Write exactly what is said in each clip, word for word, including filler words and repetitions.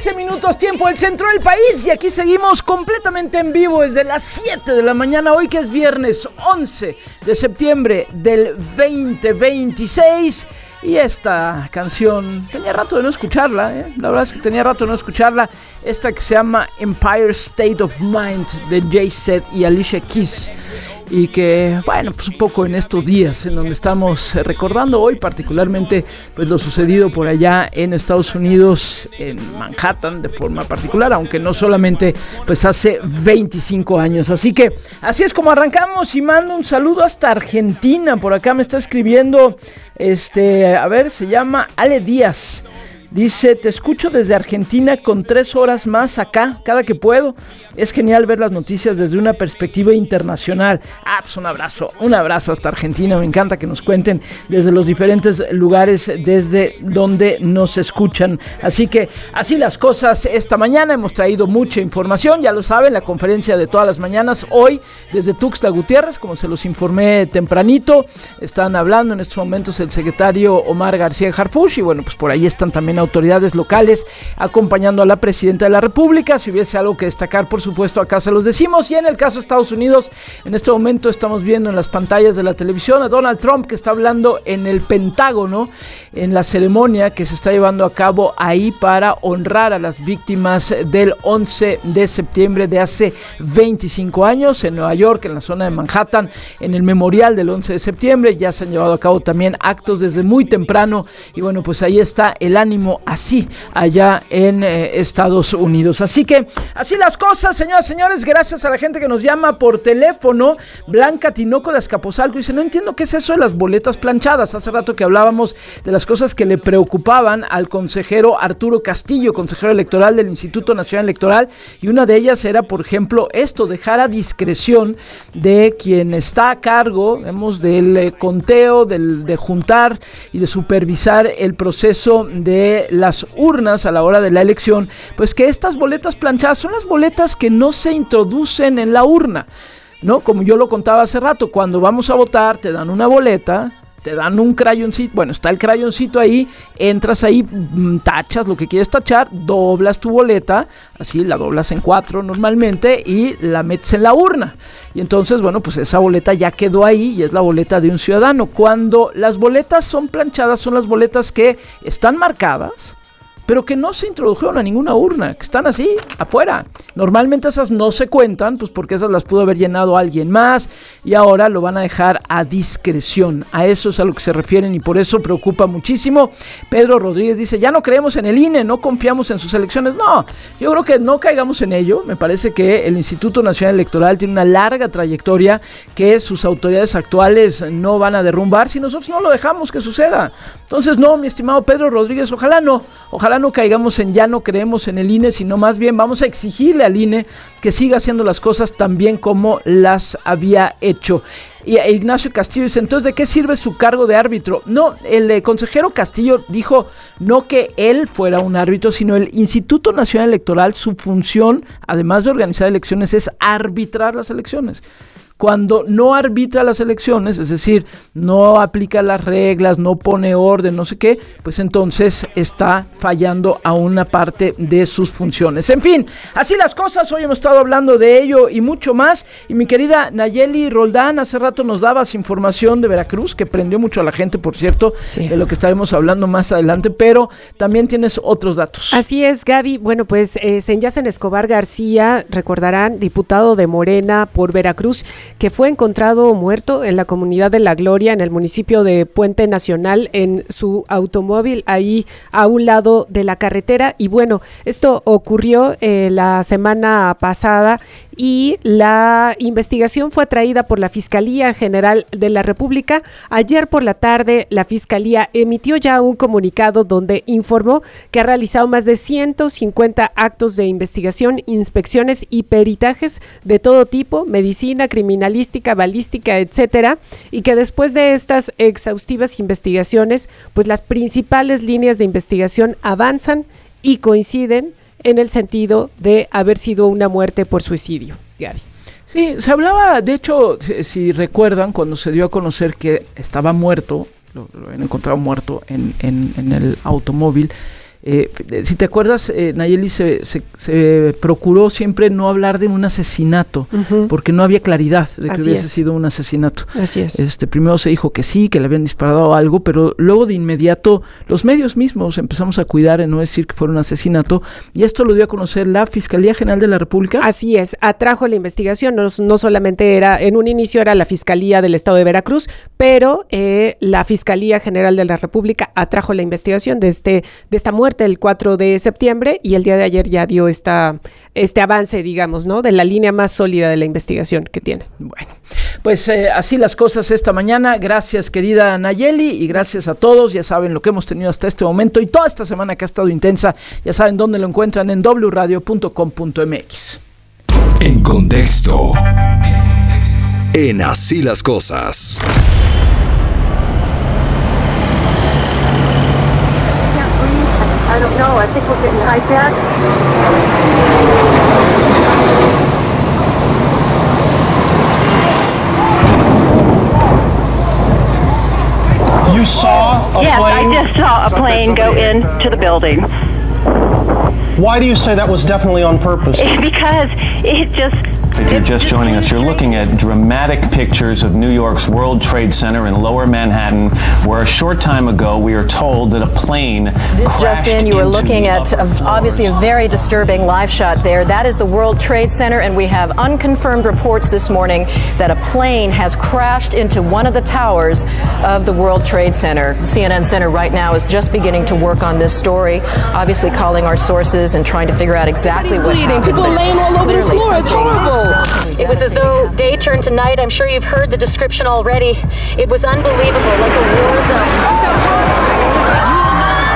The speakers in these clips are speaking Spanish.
trece minutos tiempo del centro del país y aquí seguimos completamente en vivo desde las siete de la mañana, hoy que es viernes once de septiembre del veinte veintiséis. Y esta canción, tenía rato de no escucharla, ¿eh? La verdad es que tenía rato de no escucharla. Esta que se llama Empire State of Mind de Jay-Z y Alicia Keys. Y que, bueno, pues un poco en estos días en donde estamos recordando hoy particularmente pues lo sucedido por allá en Estados Unidos, en Manhattan de forma particular, aunque no solamente pues hace veinticinco años. Así que así es como arrancamos y mando un saludo hasta Argentina. Por acá me está escribiendo, este, a ver, se llama Ale Díaz. Dice, te escucho desde Argentina con tres horas más acá, cada que puedo. Es genial ver las noticias desde una perspectiva internacional. Ah, pues un abrazo, un abrazo hasta Argentina. Me encanta que nos cuenten desde los diferentes lugares desde donde nos escuchan. Así que así las cosas esta mañana. Hemos traído mucha información, ya lo saben, la conferencia de todas las mañanas. Hoy, desde Tuxtla Gutiérrez, como se los informé tempranito, están hablando en estos momentos el secretario Omar García Harfuch. Y bueno, pues por ahí están también autoridades locales acompañando a la presidenta de la República. Si hubiese algo que destacar, por supuesto, acá se los decimos. Y en el caso de Estados Unidos, en este momento estamos viendo en las pantallas de la televisión a Donald Trump, que está hablando en el Pentágono, en la ceremonia que se está llevando a cabo ahí para honrar a las víctimas del once de septiembre de hace veinticinco años en Nueva York, en la zona de Manhattan, en el memorial del once de septiembre. Ya se han llevado a cabo también actos desde muy temprano y bueno, pues ahí está el ánimo así allá en eh, Estados Unidos. Así que así las cosas, señoras y señores. Gracias a la gente que nos llama por teléfono. Blanca Tinoco de Azcapotzalco dice, no entiendo qué es eso de las boletas planchadas. Hace rato que hablábamos de las cosas que le preocupaban al consejero Arturo Castillo, consejero electoral del Instituto Nacional Electoral, y una de ellas era, por ejemplo, esto, dejar a discreción de quien está a cargo, vemos, del eh, conteo, del, de juntar y de supervisar el proceso de las urnas a la hora de la elección, pues que estas boletas planchadas son las boletas que no se introducen en la urna, ¿no? Como yo lo contaba hace rato, cuando vamos a votar te dan una boleta, te dan un crayoncito, bueno, está el crayoncito ahí, entras ahí, tachas lo que quieres tachar, doblas tu boleta, así la doblas en cuatro normalmente y la metes en la urna. Y entonces, bueno, pues esa boleta ya quedó ahí y es la boleta de un ciudadano. Cuando las boletas son planchadas, son las boletas que están marcadas, pero que no se introdujeron a ninguna urna, que están así, afuera. Normalmente esas no se cuentan, pues porque esas las pudo haber llenado alguien más, y ahora lo van a dejar a discreción. A eso es a lo que se refieren, y por eso preocupa muchísimo. Pedro Rodríguez dice, ya no creemos en el I N E, no confiamos en sus elecciones. No, yo creo que no caigamos en ello. Me parece que el Instituto Nacional Electoral tiene una larga trayectoria que sus autoridades actuales no van a derrumbar si nosotros no lo dejamos que suceda. Entonces, no, mi estimado Pedro Rodríguez, ojalá no, ojalá no caigamos en ya no creemos en el I N E, sino más bien vamos a exigirle al I N E que siga haciendo las cosas tan bien como las había hecho. Y Ignacio Castillo dice, entonces, ¿de qué sirve su cargo de árbitro? No, el eh, consejero Castillo dijo no que él fuera un árbitro, sino el Instituto Nacional Electoral, su función, además de organizar elecciones, es arbitrar las elecciones. Cuando no arbitra las elecciones, es decir, no aplica las reglas, no pone orden, no sé qué, pues entonces está fallando a una parte de sus funciones. En fin, así las cosas, hoy hemos estado hablando de ello y mucho más. Y mi querida Nayeli Roldán, hace rato nos dabas información de Veracruz, que prendió mucho a la gente, por cierto, sí, de lo que estaremos hablando más adelante, pero también tienes otros datos. Así es, Gaby. Bueno, pues eh, Senyacen Escobar García, recordarán, diputado de Morena por Veracruz, que fue encontrado muerto en la comunidad de La Gloria, en el municipio de Puente Nacional, en su automóvil, ahí a un lado de la carretera. Y bueno, esto ocurrió eh, la semana pasada y la investigación fue traída por la Fiscalía General de la República. Ayer por la tarde, la Fiscalía emitió ya un comunicado donde informó que ha realizado más de ciento cincuenta actos de investigación, inspecciones y peritajes de todo tipo, medicina, criminalística, balística, etcétera, y que después de estas exhaustivas investigaciones, pues las principales líneas de investigación avanzan y coinciden en el sentido de haber sido una muerte por suicidio. Gaby. Sí, se hablaba, de hecho, si, si recuerdan, cuando se dio a conocer que estaba muerto, lo, lo habían encontrado muerto en, en, en el automóvil, Eh, si te acuerdas, eh, Nayeli se, se, se procuró siempre no hablar de un asesinato, uh-huh. porque no había claridad de que Así hubiese es. sido un asesinato. Así es. Este, primero se dijo que sí, que le habían disparado algo, pero luego de inmediato los medios mismos empezamos a cuidar en no decir que fuera un asesinato, y esto lo dio a conocer la Fiscalía General de la República. Así es, atrajo la investigación, no, no solamente era, en un inicio era la Fiscalía del Estado de Veracruz, pero eh, la Fiscalía General de la República atrajo la investigación de, este, de esta muerte el cuatro de septiembre, y el día de ayer ya dio esta, este avance, digamos, ¿no? De la línea más sólida de la investigación que tiene. Bueno, pues eh, así las cosas esta mañana. Gracias, querida Nayeli, y gracias a todos. Ya saben lo que hemos tenido hasta este momento y toda esta semana que ha estado intensa. Ya saben dónde lo encuentran, en doble u radio punto com punto m x. En contexto. En Así las Cosas. I don't know. I think we're getting hijacked. You saw a yes, plane? Yes, I just saw a plane go into the building. Why do you say that was definitely on purpose? Because it just... If you're just joining us, you're looking at dramatic pictures of New York's World Trade Center in Lower Manhattan, where a short time ago we are told that a plane This just in, you were looking at a, obviously a very disturbing live shot there. That is the World Trade Center, and we have unconfirmed reports this morning that a plane has crashed into one of the towers of the World Trade Center. C N N Center right now is just beginning to work on this story, obviously calling our sources and trying to figure out exactly what happened. People laying all over the floor. It's horrible. It was as though day turned to night. I'm sure you've heard the description already. It was unbelievable, like a war zone. I felt horrified because it's like you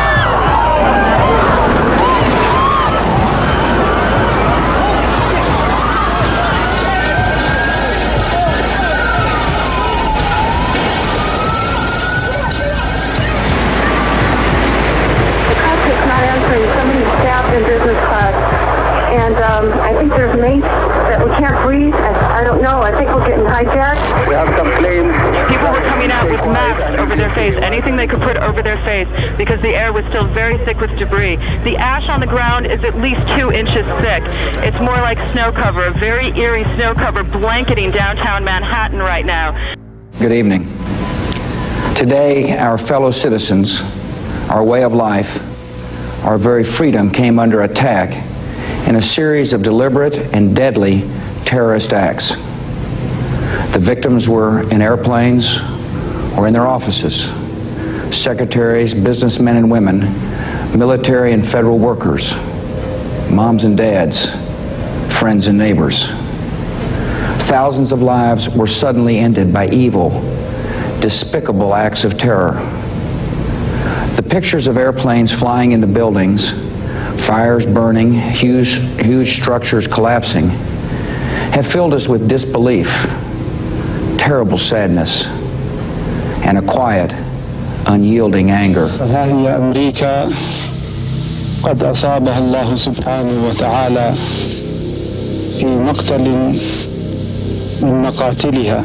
The cockpit's not answering. Somebody's staffed in business class. And um, I think there's mates that we can't breathe. I, I don't know. I think we're getting hijacked. We have some planes. People were coming out with masks over their face, anything they could put over their face, because the air was still very thick with debris. The ash on the ground is at least two inches thick. It's more like snow cover, a very eerie snow cover blanketing downtown Manhattan right now. Good evening. Today, our fellow citizens, our way of life, our very freedom came under attack in a series of deliberate and deadly terrorist acts. The victims were in airplanes or in their offices. Secretaries, businessmen and women, military and federal workers, moms and dads, friends and neighbors. Thousands of lives were suddenly ended by evil, despicable acts of terror. The pictures of airplanes flying into buildings, fires burning, huge, huge structures collapsing, have filled us with disbelief, terrible sadness, and a quiet, unyielding anger. فهي أمريكا قد أصابها الله سبحانه وتعالى في مقتل من مقاتلها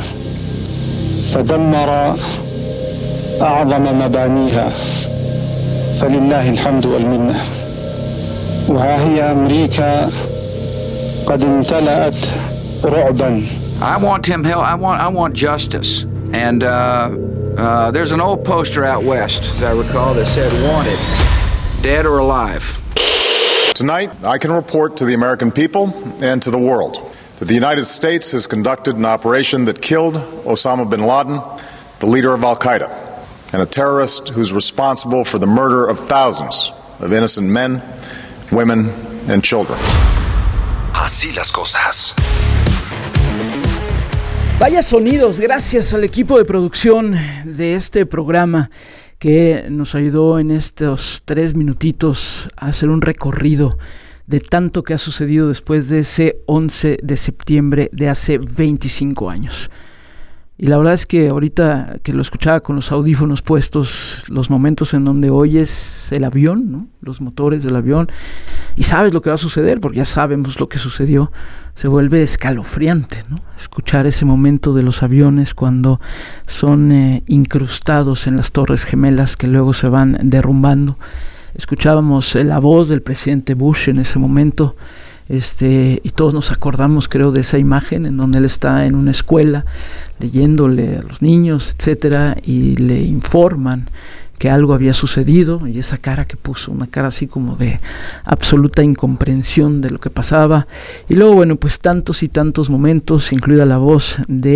فدمر أعظم مبانيها فلله الحمد والمنة. وها هي أمريكا قد امتلأت رعبا. I want him held. I want. I want justice. And uh, uh, there's an old poster out west, as I recall, that said "Wanted, dead or alive." Tonight, I can report to the American people and to the world that the United States has conducted an operation that killed Osama bin Laden, the leader of Al Qaeda, and a terrorist who's responsible for the murder of thousands of innocent men, women, and children. Así las cosas. Vaya sonidos, gracias al equipo de producción de este programa que nos ayudó en estos tres minutitos a hacer un recorrido de tanto que ha sucedido después de ese once de septiembre de hace veinticinco años. Y la verdad es que ahorita que lo escuchaba con los audífonos puestos, los momentos en donde oyes el avión, ¿no? Los motores del avión, y sabes lo que va a suceder, porque ya sabemos lo que sucedió, se vuelve escalofriante, ¿no? Escuchar ese momento de los aviones cuando son eh, incrustados en las Torres Gemelas que luego se van derrumbando. escuchábamos la voz del presidente Bush en ese momento, este, y todos nos acordamos, creo, de esa imagen en donde él está en una escuela leyéndole a los niños, etcétera, y le informan que algo había sucedido, y esa cara que puso, una cara así como de absoluta incomprensión de lo que pasaba. Y luego, bueno, pues tantos y tantos momentos, incluida la voz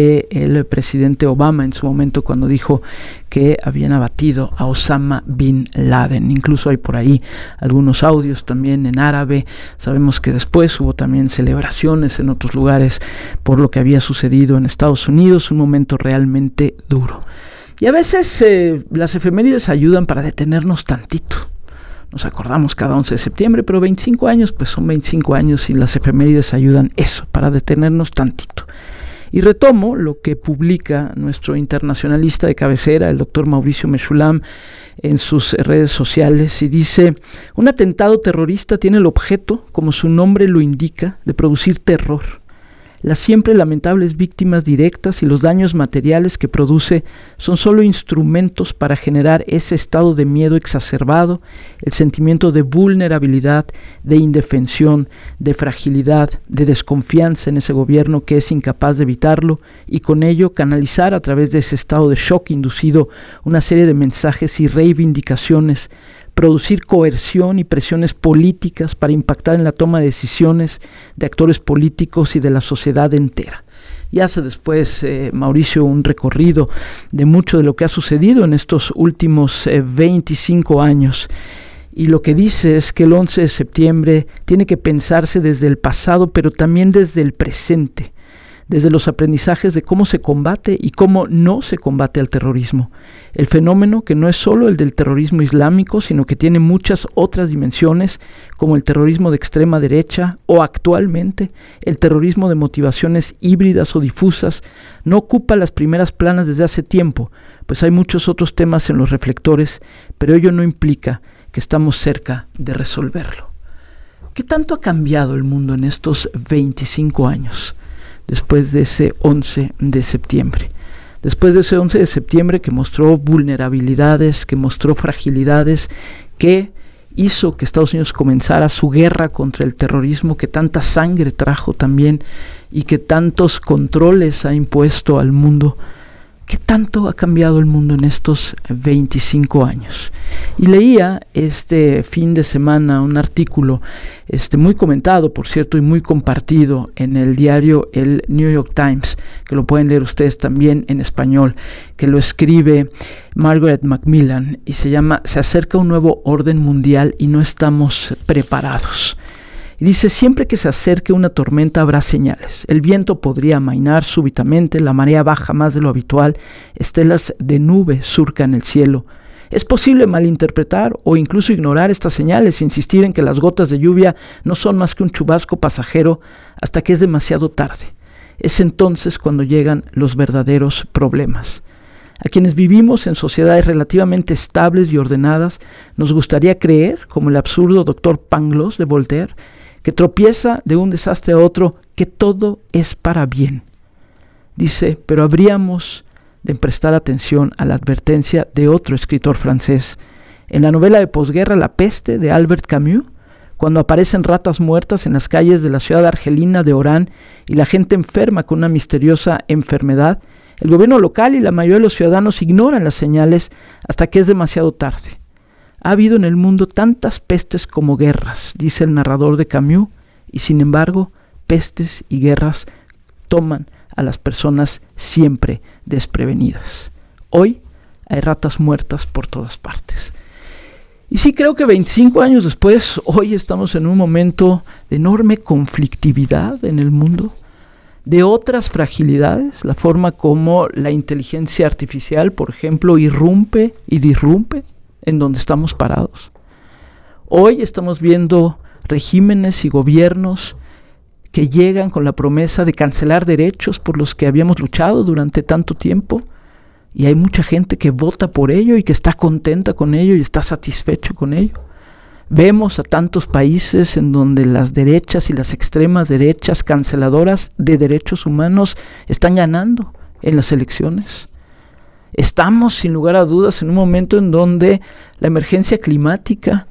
del presidente Obama en su momento cuando dijo que habían abatido a Osama Bin Laden. Incluso hay por ahí algunos audios también en árabe. Sabemos que después hubo también celebraciones en otros lugares por lo que había sucedido en Estados Unidos, un momento realmente duro. Y a veces eh, las efemérides ayudan para detenernos tantito. Nos acordamos cada once de septiembre, pero veinticinco años, pues son veinticinco años y las efemérides ayudan eso, para detenernos tantito. Y retomo lo que publica nuestro internacionalista de cabecera, el doctor Mauricio Meshulam, en sus redes sociales, y dice: un atentado terrorista tiene el objeto, como su nombre lo indica, de producir terror. Las siempre lamentables víctimas directas y los daños materiales que produce son solo instrumentos para generar ese estado de miedo exacerbado, el sentimiento de vulnerabilidad, de indefensión, de fragilidad, de desconfianza en ese gobierno que es incapaz de evitarlo, y con ello canalizar a través de ese estado de shock inducido una serie de mensajes y reivindicaciones, producir coerción y presiones políticas para impactar en la toma de decisiones de actores políticos y de la sociedad entera. Y hace después eh, Mauricio un recorrido de mucho de lo que ha sucedido en estos últimos eh, veinticinco años. Y lo que dice es que el once de septiembre tiene que pensarse desde el pasado, pero también desde el presente, desde los aprendizajes de cómo se combate y cómo no se combate al terrorismo. El fenómeno que no es solo el del terrorismo islámico, sino que tiene muchas otras dimensiones, como el terrorismo de extrema derecha o actualmente el terrorismo de motivaciones híbridas o difusas, no ocupa las primeras planas desde hace tiempo, pues hay muchos otros temas en los reflectores, pero ello no implica que estamos cerca de resolverlo. ¿Qué tanto ha cambiado el mundo en estos veinticinco años? Después de ese once de septiembre. Después de ese once de septiembre que mostró vulnerabilidades, que mostró fragilidades, que hizo que Estados Unidos comenzara su guerra contra el terrorismo, que tanta sangre trajo también y que tantos controles ha impuesto al mundo. ¿Qué tanto ha cambiado el mundo en estos veinticinco años? Y leía este fin de semana un artículo este, muy comentado, por cierto, y muy compartido en el diario el New York Times, que lo pueden leer ustedes también en español, que lo escribe Margaret Macmillan, y se llama "Se acerca un nuevo orden mundial y no estamos preparados". Y dice: siempre que se acerque una tormenta habrá señales. El viento podría amainar súbitamente, la marea baja más de lo habitual, estelas de nube surcan el cielo. Es posible malinterpretar o incluso ignorar estas señales, insistir en que las gotas de lluvia no son más que un chubasco pasajero hasta que es demasiado tarde. Es entonces cuando llegan los verdaderos problemas. A quienes vivimos en sociedades relativamente estables y ordenadas, nos gustaría creer, como el absurdo doctor Pangloss de Voltaire, que tropieza de un desastre a otro, que todo es para bien. Dice, pero habríamos de prestar atención a la advertencia de otro escritor francés. En la novela de posguerra La peste de Albert Camus, cuando aparecen ratas muertas en las calles de la ciudad argelina de Orán y la gente enferma con una misteriosa enfermedad, el gobierno local y la mayoría de los ciudadanos ignoran las señales hasta que es demasiado tarde. Ha habido en el mundo tantas pestes como guerras, dice el narrador de Camus, y sin embargo, pestes y guerras toman a las personas siempre desprevenidas. Hoy hay ratas muertas por todas partes. Y sí, creo que veinticinco años después, hoy estamos en un momento de enorme conflictividad en el mundo, de otras fragilidades, la forma como la inteligencia artificial, por ejemplo, irrumpe y disrumpe en donde estamos parados. Hoy estamos viendo regímenes y gobiernos que llegan con la promesa de cancelar derechos por los que habíamos luchado durante tanto tiempo, y hay mucha gente que vota por ello y que está contenta con ello y está satisfecho con ello. Vemos a tantos países en donde las derechas y las extremas derechas canceladoras de derechos humanos están ganando en las elecciones. Estamos, sin lugar a dudas, en un momento en donde la emergencia climática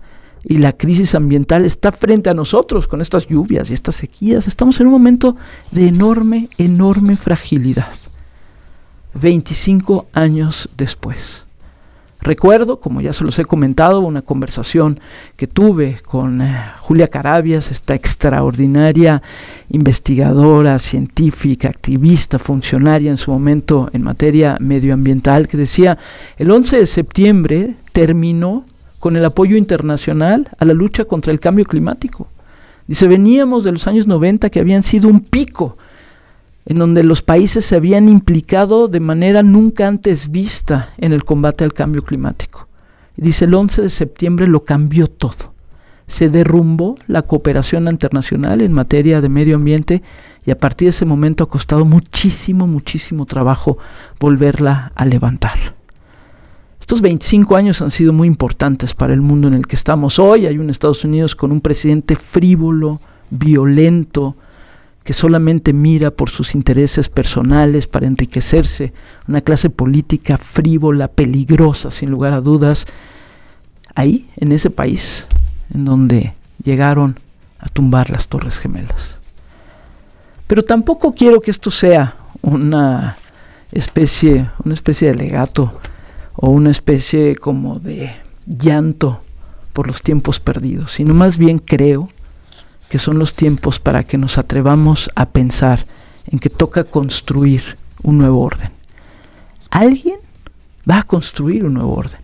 y la crisis ambiental está frente a nosotros con estas lluvias y estas sequías. Estamos en un momento de enorme, enorme fragilidad. veinticinco años después. Recuerdo, como ya se los he comentado, una conversación que tuve con eh, Julia Carabias, esta extraordinaria investigadora, científica, activista, funcionaria en su momento en materia medioambiental, que decía, el once de septiembre terminó con el apoyo internacional a la lucha contra el cambio climático. Dice, veníamos de los años noventa que habían sido un pico en donde los países se habían implicado de manera nunca antes vista en el combate al cambio climático. Y dice, el once de septiembre lo cambió todo. Se derrumbó la cooperación internacional en materia de medio ambiente y a partir de ese momento ha costado muchísimo, muchísimo trabajo volverla a levantar. Estos veinticinco años han sido muy importantes para el mundo en el que estamos hoy. Hay un Estados Unidos con un presidente frívolo, violento, que solamente mira por sus intereses personales para enriquecerse, una clase política frívola, peligrosa, sin lugar a dudas, ahí, en ese país, en donde llegaron a tumbar las Torres Gemelas. Pero tampoco quiero que esto sea una especie, una especie de legato, o una especie como de llanto por los tiempos perdidos, sino más bien creo que son los tiempos para que nos atrevamos a pensar en que toca construir un nuevo orden. Alguien va a construir un nuevo orden.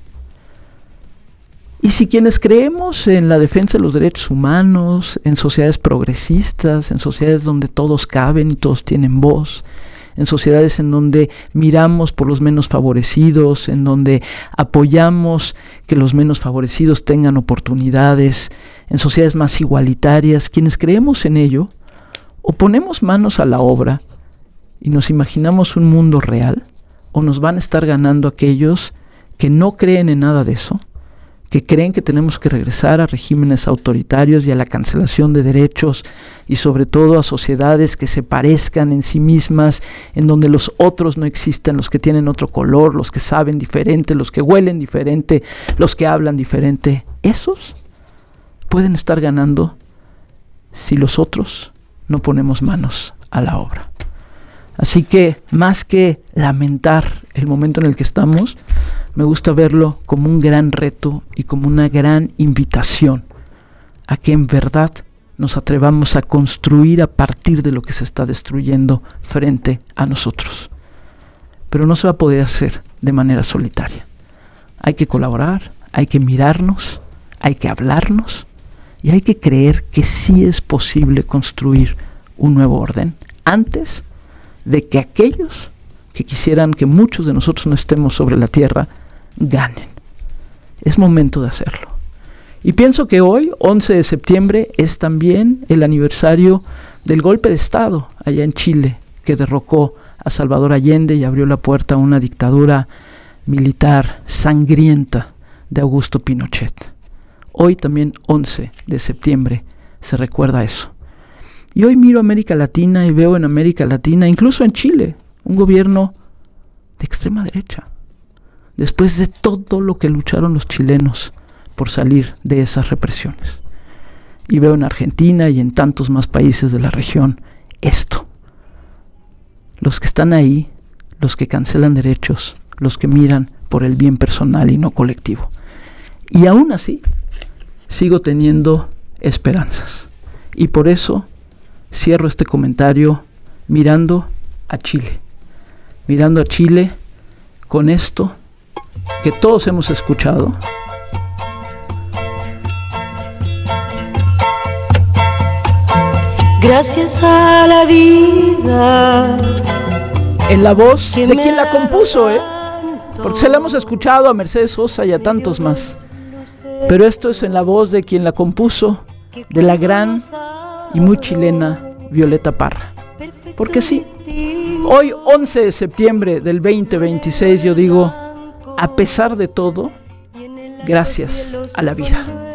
Y si quienes creemos en la defensa de los derechos humanos, en sociedades progresistas, en sociedades donde todos caben y todos tienen voz, en sociedades en donde miramos por los menos favorecidos, en donde apoyamos que los menos favorecidos tengan oportunidades, en sociedades más igualitarias, quienes creemos en ello, o ponemos manos a la obra y nos imaginamos un mundo real, o nos van a estar ganando aquellos que no creen en nada de eso, que creen que tenemos que regresar a regímenes autoritarios y a la cancelación de derechos y sobre todo a sociedades que se parezcan en sí mismas, en donde los otros no existen, los que tienen otro color, los que saben diferente, los que huelen diferente, los que hablan diferente. Esos pueden estar ganando si los otros no ponemos manos a la obra. Así que, más que lamentar el momento en el que estamos, me gusta verlo como un gran reto y como una gran invitación a que en verdad nos atrevamos a construir a partir de lo que se está destruyendo frente a nosotros. Pero no se va a poder hacer de manera solitaria. Hay que colaborar, hay que mirarnos, hay que hablarnos y hay que creer que sí es posible construir un nuevo orden antes de que aquellos que quisieran que muchos de nosotros no estemos sobre la tierra ganen. Es momento de hacerlo. Y pienso que hoy, once de septiembre, es también el aniversario del golpe de Estado allá en Chile, que derrocó a Salvador Allende y abrió la puerta a una dictadura militar sangrienta de Augusto Pinochet. Hoy también, once de septiembre, se recuerda eso. Y hoy miro América Latina y veo en América Latina, incluso en Chile, un gobierno de extrema derecha. Después de todo lo que lucharon los chilenos por salir de esas represiones. Y veo en Argentina y en tantos más países de la región esto. Los que están ahí, los que cancelan derechos, los que miran por el bien personal y no colectivo. Y aún así, sigo teniendo esperanzas. Y por eso cierro este comentario mirando a Chile. Mirando a Chile con esto que todos hemos escuchado. Gracias a la vida. En la voz de quien la compuso, ¿eh? Porque se la hemos escuchado a Mercedes Sosa y a tantos más. Pero esto es en la voz de quien la compuso, de la gran y muy chilena Violeta Parra. Porque sí, hoy once de septiembre del veinte veintiséis yo digo, a pesar de todo, gracias a la vida.